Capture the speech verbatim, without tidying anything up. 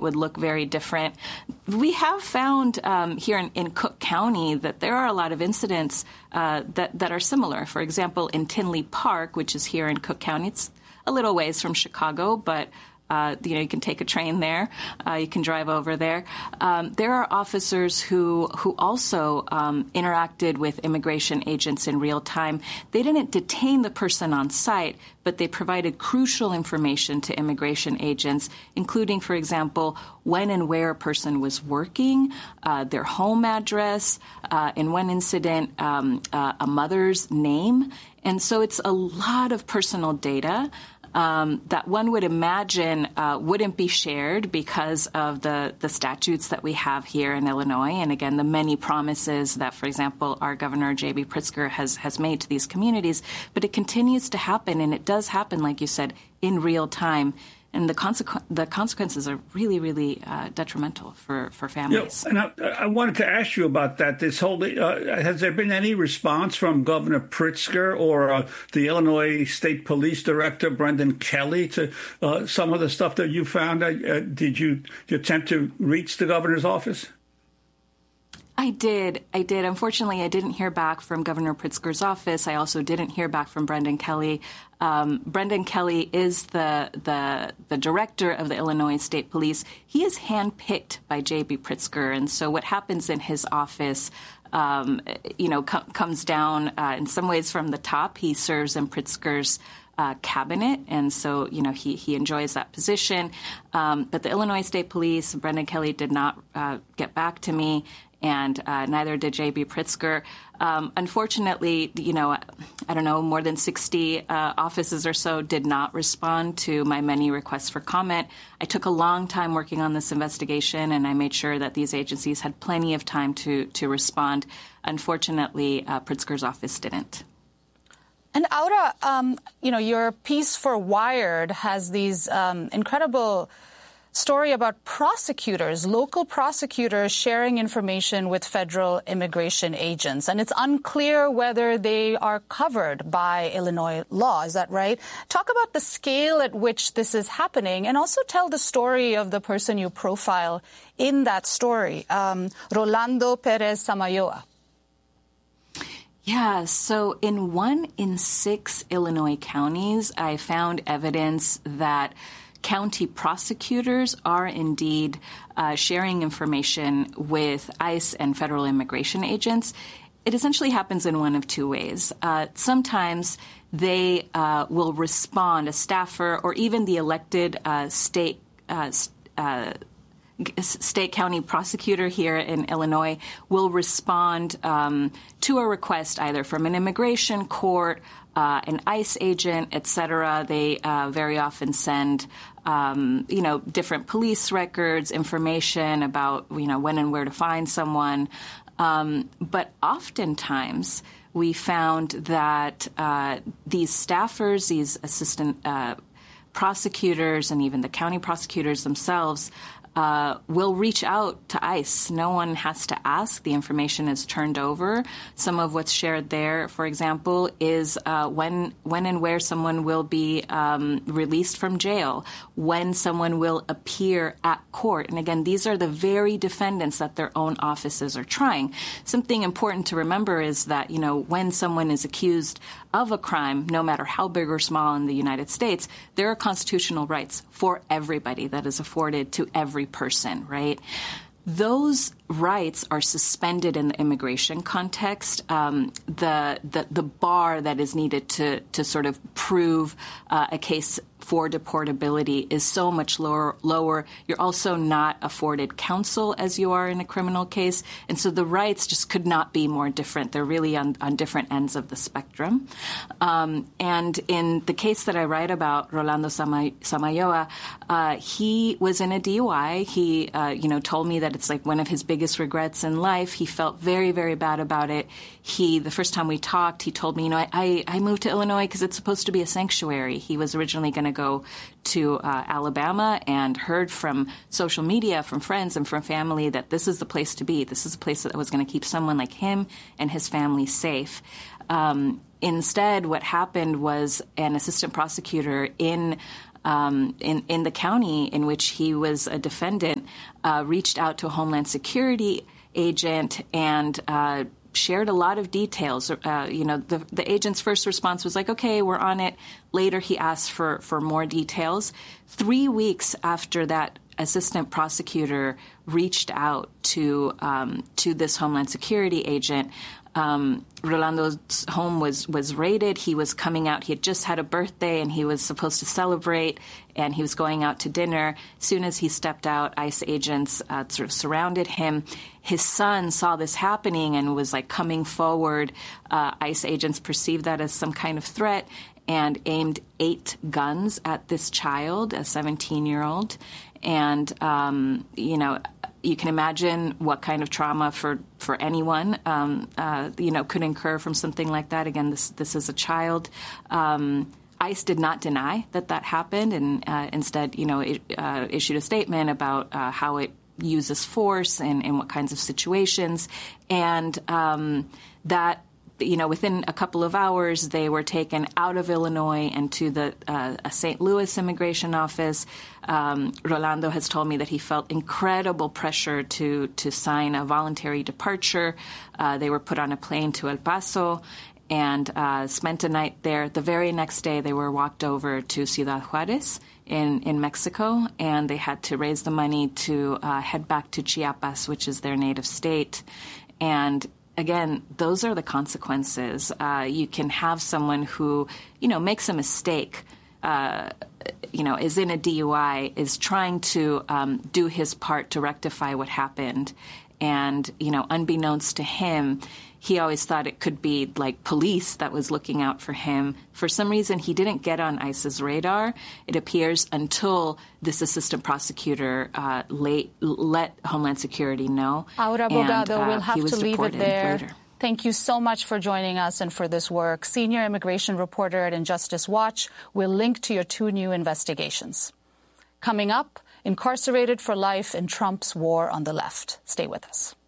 would look very different. We have found um, here in, in Cook County that there are a lot of incidents uh, that, that are similar. For example, in Tinley Park, which is here in Cook County, it's a little ways from Chicago, but Uh, you know, you can take a train there. Uh, you can drive over there. Um, there are officers who who also um, interacted with immigration agents in real time. They didn't detain the person on site, but they provided crucial information to immigration agents, including, for example, when and where a person was working, uh, their home address, uh, in one incident, um, uh, a mother's name. And so it's a lot of personal data Um, that one would imagine uh, wouldn't be shared because of the, the statutes that we have here in Illinois. And again, the many promises that, for example, our Governor J B Pritzker has, has made to these communities. But it continues to happen, and it does happen, like you said, in real time. And the, consequ- the consequences are really, really uh, detrimental for, for families. Yeah, and I, I wanted to ask you about that. This whole uh, has there been any response from Governor Pritzker or uh, the Illinois State Police Director Brendan Kelly to uh, some of the stuff that you found? Uh, did you, did you attempt to reach the governor's office? I did. I did. Unfortunately, I didn't hear back from Governor Pritzker's office. I also didn't hear back from Brendan Kelly. Um, Brendan Kelly is the, the the director of the Illinois State Police. He is handpicked by J B Pritzker, and so what happens in his office, um, you know, com- comes down uh, in some ways from the top. He serves in Pritzker's Uh, cabinet, and so, you know, he, he enjoys that position. Um, but the Illinois State Police, Brendan Kelly did not uh, get back to me, and uh, neither did J B Pritzker. Um, unfortunately, you know, I don't know, more than sixty uh, offices or so did not respond to my many requests for comment. I took a long time working on this investigation, and I made sure that these agencies had plenty of time to, to respond. Unfortunately, uh, Pritzker's office didn't. And Aura, um, you know, your piece for Wired has these um, incredible story about prosecutors, local prosecutors sharing information with federal immigration agents. And it's unclear whether they are covered by Illinois law. Is that right? Talk about the scale at which this is happening, and also tell the story of the person you profile in that story, um, Rolando Perez Samayoa. Yeah, so in one in six Illinois counties, I found evidence that county prosecutors are indeed uh, sharing information with ICE and federal immigration agents. It essentially happens in one of two ways. Uh, sometimes they uh, will respond, a staffer or even the elected uh, state uh, uh state county prosecutor here in Illinois will respond um, to a request either from an immigration court, uh, an ICE agent, et cetera. They uh, very often send, um, you know, different police records, information about, you know, when and where to find someone. Um, but oftentimes we found that uh, these staffers, these assistant uh, prosecutors, and even the county prosecutors themselves Uh, will reach out to ICE. No one has to ask. The information is turned over. Some of what's shared there, for example, is uh, when when and where someone will be um, released from jail, when someone will appear at court. And again, these are the very defendants that their own offices are trying. Something important to remember is that, you know, when someone is accused of a crime, no matter how big or small in the United States, there are constitutional rights for everybody that is afforded to every person, right? Those rights are suspended in the immigration context. Um, the, the the bar that is needed to to sort of prove uh, a case for deportability is so much lower, lower. You're also not afforded counsel as you are in a criminal case. And so the rights just could not be more different. They're really on, on different ends of the spectrum. Um, and in the case that I write about, Rolando Samayoa, uh, he was in a D U I. He, uh, you know, told me that it's like one of his biggest regrets in life. He felt very, very bad about it. He, the first time we talked, he told me, you know, I, I moved to Illinois because it's supposed to be a sanctuary. He was originally going to go to uh, Alabama and heard from social media, from friends and from family that this is the place to be. This is a place that was going to keep someone like him and his family safe. Um, instead, what happened was an assistant prosecutor in um, in, in the county in which he was a defendant uh, reached out to a Homeland Security agent and uh, shared a lot of details. Uh, you know, the, the agent's first response was like, okay, we're on it. Later, he asked for, for more details. Three weeks after that assistant prosecutor reached out to um, to this Homeland Security agent, Um, Rolando's home was, was raided. He was coming out. He had just had a birthday, and he was supposed to celebrate, and he was going out to dinner. As soon as he stepped out, ICE agents uh, sort of surrounded him. His son saw this happening and was, like, coming forward. Uh, ICE agents perceived that as some kind of threat and aimed eight guns at this child, a seventeen-year-old. And, um, you know, you can imagine what kind of trauma for, for anyone, um, uh, you know, could incur from something like that. Again, this this is a child. Um, ICE did not deny that that happened, and uh, instead, you know, it, uh, issued a statement about uh, how it uses force and in what kinds of situations. And um, that, you know, within a couple of hours, they were taken out of Illinois and to the uh, Saint Louis immigration office. Um, Rolando has told me that he felt incredible pressure to to sign a voluntary departure. Uh, they were put on a plane to El Paso and uh, spent a night there. The very next day, they were walked over to Ciudad Juarez in, in Mexico, and they had to raise the money to uh, head back to Chiapas, which is their native state. And again, those are the consequences. Uh, you can have someone who, you know, makes a mistake, uh, you know, is in a D U I, is trying to um, do his part to rectify what happened. And, you know, unbeknownst to him, he always thought it could be like police that was looking out for him. For some reason, he didn't get on ICE's radar, it appears, until this assistant prosecutor uh, late, let Homeland Security know. Aura Bogado, and, uh, we'll have to leave it there. Later. Thank you so much for joining us and for this work. Senior immigration reporter at Injustice Watch. We'll link to your two new investigations. Coming up, incarcerated for life in Trump's war on the left. Stay with us.